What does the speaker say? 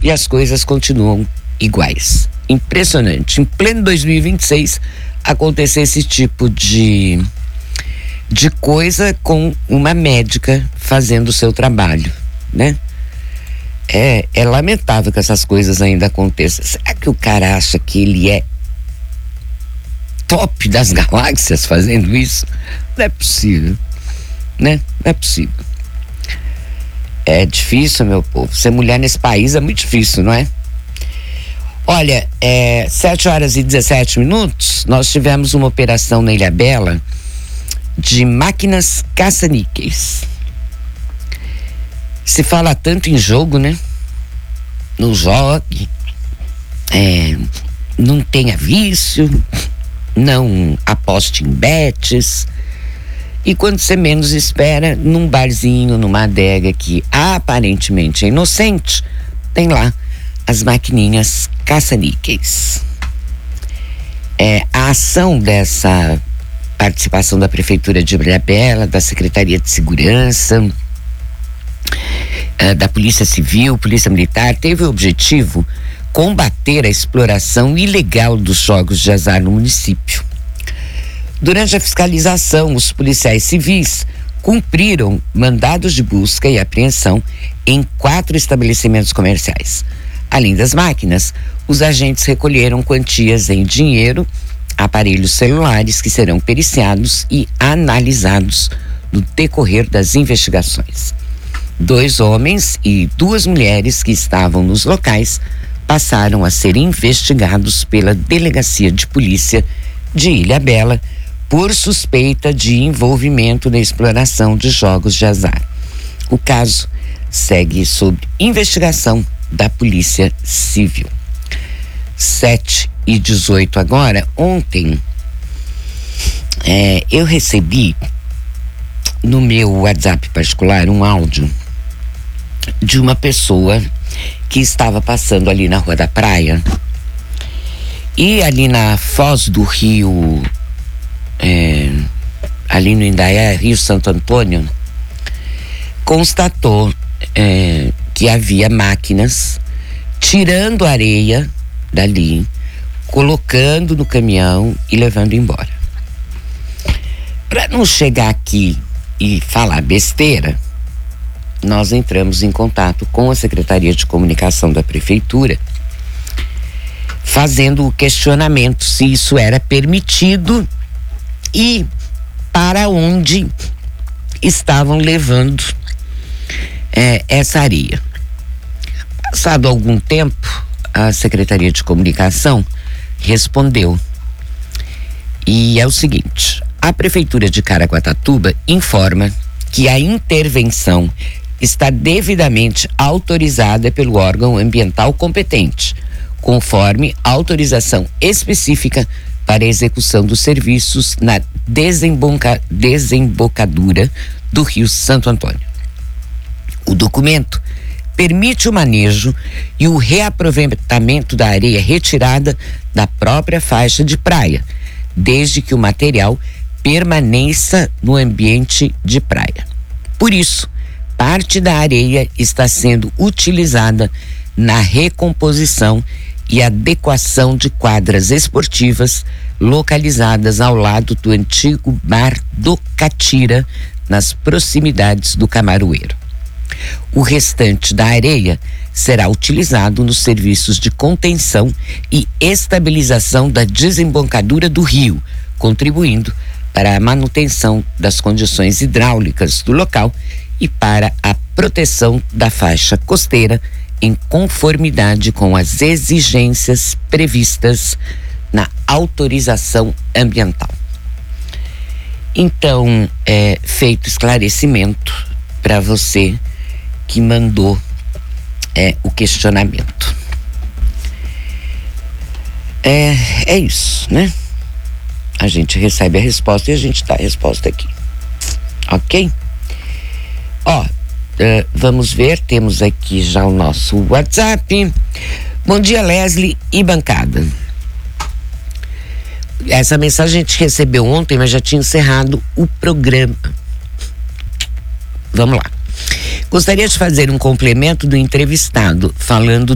e as coisas continuam iguais. Impressionante. Em pleno 2026 acontecer esse tipo de coisa com uma médica fazendo o seu trabalho, né? É lamentável que essas coisas ainda aconteçam. Será que o cara acha que ele é top das galáxias fazendo isso? Não é possível, né? Não é possível. É difícil, meu povo. Ser mulher nesse país é muito difícil, não é? Olha, 7h17, nós tivemos uma operação na Ilhabela de máquinas caça-níqueis. Se fala tanto em jogo, né? Não jogue, não tenha vício, não aposte em bets. E quando você menos espera, num barzinho, numa adega que aparentemente é inocente, tem lá as maquininhas caça-níqueis. A ação dessa participação da Prefeitura de Ilhabela, da Secretaria de Segurança, da Polícia Civil, Polícia Militar, teve o objetivo combater a exploração ilegal dos jogos de azar no município. Durante a fiscalização, os policiais civis cumpriram mandados de busca e apreensão em 4 estabelecimentos comerciais. Além das máquinas, os agentes recolheram quantias em dinheiro, aparelhos celulares que serão periciados e analisados no decorrer das investigações. 2 homens e 2 mulheres que estavam nos locais passaram a ser investigados pela Delegacia de Polícia de Ilhabela por suspeita de envolvimento na exploração de jogos de azar. O caso segue sob investigação da Polícia Civil. 7h18 agora. Ontem eu recebi no meu WhatsApp particular um áudio de uma pessoa que estava passando ali na Rua da Praia e ali na foz do rio, ali no Indaiá, Rio Santo Antônio, constatou que havia máquinas tirando areia dali, colocando no caminhão e levando embora. Para não chegar aqui e falar besteira, nós entramos em contato com a Secretaria de Comunicação da Prefeitura, fazendo o questionamento se isso era permitido e para onde estavam levando essa areia. Passado algum tempo, a Secretaria de Comunicação respondeu. E é o seguinte: a Prefeitura de Caraguatatuba informa que a intervenção está devidamente autorizada pelo órgão ambiental competente, conforme autorização específica para a execução dos serviços na desembocadura do Rio Santo Antônio. O documento permite o manejo e o reaproveitamento da areia retirada da própria faixa de praia, desde que o material permaneça no ambiente de praia. Por isso, parte da areia está sendo utilizada na recomposição e adequação de quadras esportivas localizadas ao lado do antigo Bar do Catira, nas proximidades do Camaroeiro. O restante da areia será utilizado nos serviços de contenção e estabilização da desembocadura do rio, contribuindo para a manutenção das condições hidráulicas do local e para a proteção da faixa costeira em conformidade com as exigências previstas na autorização ambiental. Então, feito esclarecimento para você que mandou o questionamento. É isso, né? A gente recebe a resposta e a gente dá a resposta aqui. Ok? Vamos ver, temos aqui já o nosso WhatsApp. Bom dia, Leslie e bancada. Essa mensagem a gente recebeu ontem, mas já tinha encerrado o programa. Vamos lá. Gostaria de fazer um complemento do entrevistado, falando